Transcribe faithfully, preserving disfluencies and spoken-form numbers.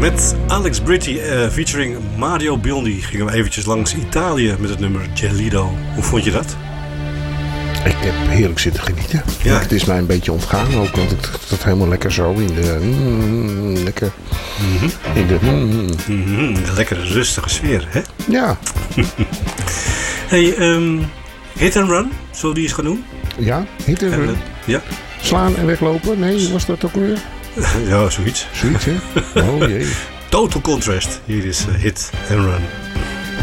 Met Alex Britti uh, featuring Mario Biondi gingen we eventjes langs Italië met het nummer Gelido. Hoe vond je dat? Ik heb heerlijk zitten genieten. Ja. Het is mij een beetje ontgaan ook, want ik dat helemaal lekker zo in de... Mm, lekker... Mm-hmm. In de... Mm, mm-hmm, een lekkere rustige sfeer, hè? Ja. Hey, um, hit and run, zullen we die eens gaan doen? Ja, hit and run. Uh, ja. Slaan en weglopen? Nee, was dat ook weer? Ja, zoiets. Zoiets, hè? Oh jee. Total Contrast. Hier is uh, Hit and Run.